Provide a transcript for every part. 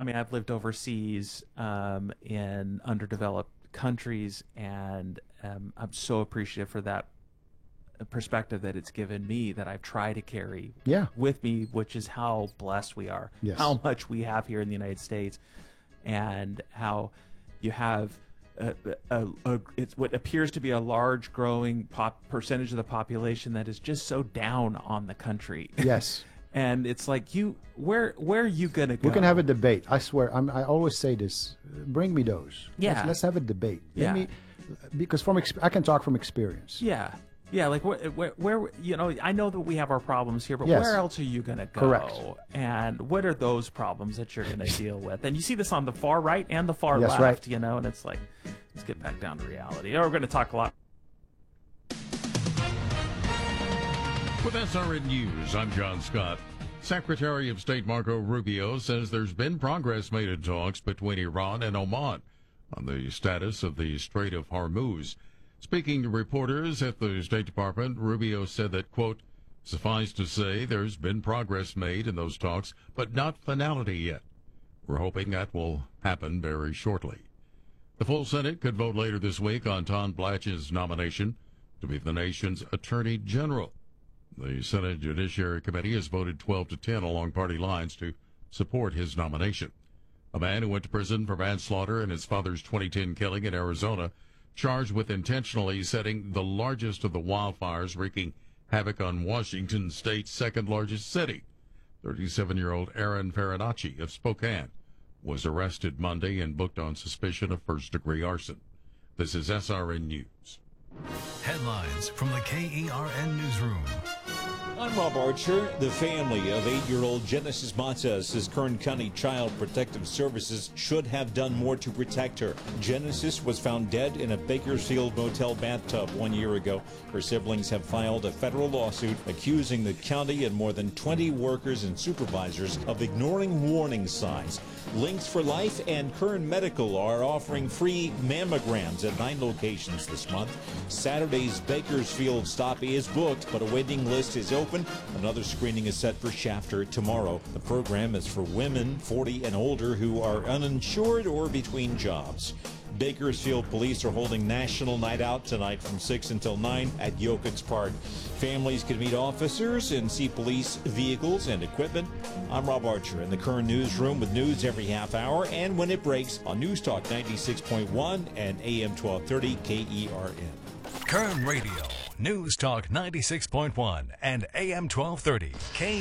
mean, I've lived overseas in underdeveloped countries, and I'm so appreciative for that perspective that it's given me, that I've tried to carry with me, which is how blessed we are, how much we have here in the United States, and how you have it's what appears to be a large growing percentage of the population that is just so down on the country. Yes. And it's like, where are you gonna go? We can have a debate. I swear, I always say this. Bring me those. Yeah. Let's have a debate. Yeah. Because I can talk from experience. Yeah. Yeah, like where you know, I know that we have our problems here, but where else are you going to go? Correct. And what are those problems that you're going to deal with? And you see this on the far right and the far left, right. you know, and it's like, let's get back down to reality. We're going to talk a lot. With SRN News, I'm John Scott. Secretary of State Marco Rubio says there's been progress made in talks between Iran and Oman on the status of the Strait of Hormuz. Speaking to reporters at the State Department, Rubio said that, quote, suffice to say there's been progress made in those talks, but not finality yet. We're hoping that will happen very shortly. The full Senate could vote later this week on Tom Blatch's nomination to be the nation's Attorney General. The Senate Judiciary Committee has voted 12-10 along party lines to support his nomination. A man who went to prison for manslaughter in his father's 2010 killing in Arizona, charged with intentionally setting the largest of the wildfires wreaking havoc on Washington State's second largest city. 37-year-old Aaron Farinacci of Spokane was arrested Monday and booked on suspicion of first-degree arson. This is SRN News. Headlines from the KERN Newsroom. I'm Rob Archer. The family of 8-year-old Genesis Mata says Kern County Child Protective Services should have done more to protect her. Genesis was found dead in a Bakersfield motel bathtub 1 year ago. Her siblings have filed a federal lawsuit accusing the county and more than 20 workers and supervisors of ignoring warning signs. Links for Life and Kern Medical are offering free mammograms at 9 locations this month. Saturday's Bakersfield stop is booked, but a waiting list is open. Another screening is set for Shafter tomorrow. The program is for women 40 and older who are uninsured or between jobs. Bakersfield police are holding National Night Out tonight from 6 until 9 at Yokich Park. Families can meet officers and see police vehicles and equipment. I'm Rob Archer in the Kern Newsroom with news every half hour and when it breaks on News Talk 96.1 and AM 1230 KERN. Kern Radio, News Talk 96.1 and AM 1230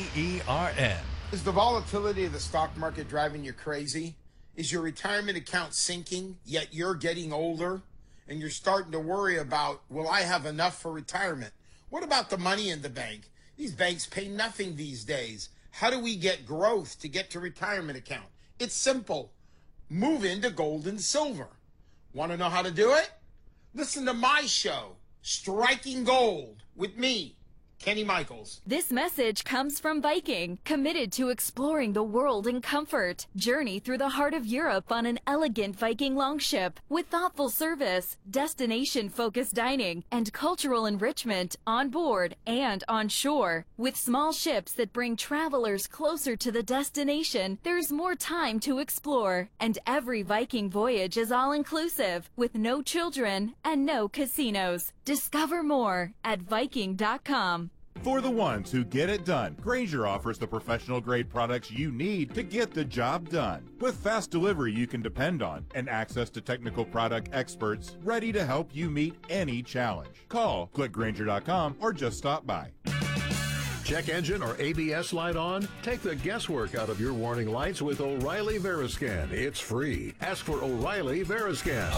KERN. Is the volatility of the stock market driving you crazy? Is your retirement account sinking, yet you're getting older and you're starting to worry about, will I have enough for retirement? What about the money in the bank? These banks pay nothing these days. How do we get growth to get to retirement account? It's simple. Move into gold and silver. Want to know how to do it? Listen to my show, Striking Gold, with me, Kenny Michaels. This message comes from Viking, committed to exploring the world in comfort. Journey through the heart of Europe on an elegant Viking longship with thoughtful service, destination-focused dining, and cultural enrichment on board and on shore. With small ships that bring travelers closer to the destination, there's more time to explore. And every Viking voyage is all-inclusive, with no children and no casinos. Discover more at Viking.com. For the ones who get it done, Grainger offers the professional-grade products you need to get the job done. With fast delivery you can depend on and access to technical product experts ready to help you meet any challenge. Call, click Grainger.com, or just stop by. Check engine or ABS light on? Take the guesswork out of your warning lights with O'Reilly Veriscan. It's free. Ask for O'Reilly Veriscan.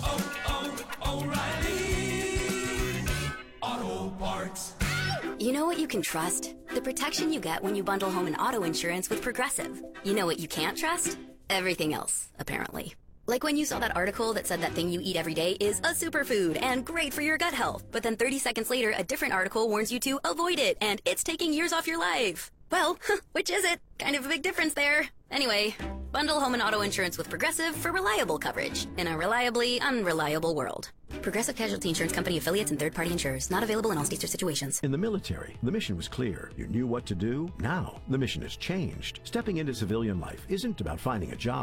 O'Reilly Auto Parts. You know what you can trust? The protection you get when you bundle home and auto insurance with Progressive. You know what you can't trust? Everything else, apparently. Like when you saw that article that said that thing you eat every day is a superfood and great for your gut health. But then 30 seconds later, a different article warns you to avoid it and it's taking years off your life. Well, which is it? Kind of a big difference there. Anyway, bundle home and auto insurance with Progressive for reliable coverage in a reliably unreliable world. Progressive Casualty Insurance Company affiliates and third-party insurers. Not available in all states or situations. In the military, the mission was clear. You knew what to do. Now, the mission has changed. Stepping into civilian life isn't about finding a job.